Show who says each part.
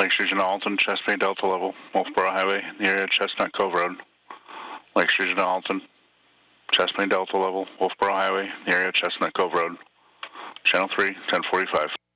Speaker 1: Lake Sturgeon Alton, Chesapeake Delta level, Wolfboro Highway, in the area of Chestnut Cove Road. Lake Sturgeon Alton, Chesapeake Delta level, Wolfboro Highway, in the area of Chestnut Cove Road. Channel 3, 1045.